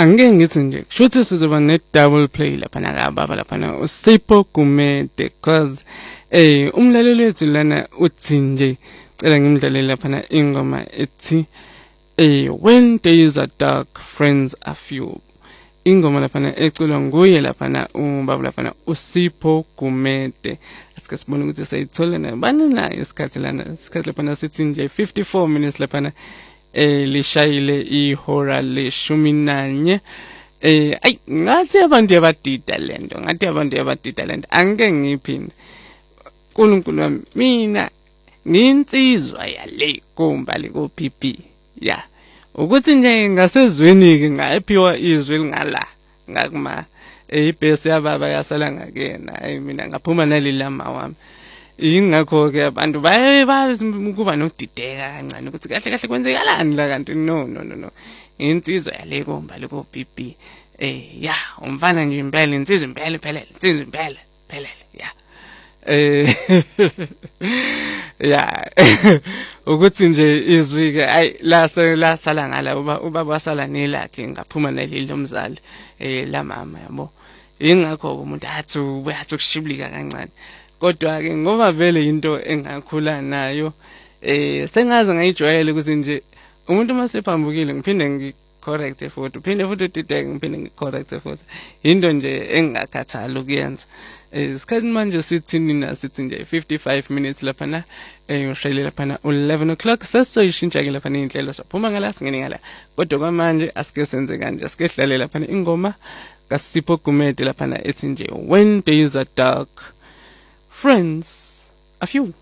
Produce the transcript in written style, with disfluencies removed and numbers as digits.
angeke ngithi nje kushuthi sizoba ne double play lapha nakababa lapha uSipho Gumede cause umlaleli wethu lana uthi nje cela ngimdlalele lapha ingoma ethi when days are dark friends are few. Ingoma lapha eculwa nguye lapha ubaba lapha uSipho Gumede. Asike sibone ukuthi sayithola na bani la isikhathi lapha sithi nje 54 minutes lapha lishayile ihora le-11. Ay ngathi abantu abadida lento angeke ngiphinde uNkulunkulu wami mina nginsizwa yale kumbali ko-PP ya ukuthi nje ngasezweni ke ngayiphiwa izwi lingala ngakuma ibhesi yababa yasala ngakena ayi mina ngaphuma nalilama wami ingakho ke abantu bayazi kuba nodideka kancane ukuthi kahle kwenzekalani la kanti no insizwa yale kombali ko-PP ya umfana nje impela insizwa impela phelele ya ya ukuthi nje izwi ke ayi la sala ngala ubaba wasala nelakhe ngaphuma naleli umzali la mama yabo ingakho umuntu athi ukushibulika kancane kodwa ke ngoba vele into engakhula nayo sengaze ngayijwayele ukuthi nje umuntu masephambukile ngiphinde ngicorrect futhi futhi udideke ngiphinde ngicorrect futhi into nje engakhathali ukuyenza isikhathi manje sithini na sithi nje 55 minutes lapha na ushayile lapha na 11 o'clock sesizoyishintsha ke lapha inhlelo saphuma ngala singene ngala kodwa kwamanje asike senze kanje asike dlale lapha ingoma kaSipho Gumede lapha ethi nje when days are dark friends a few.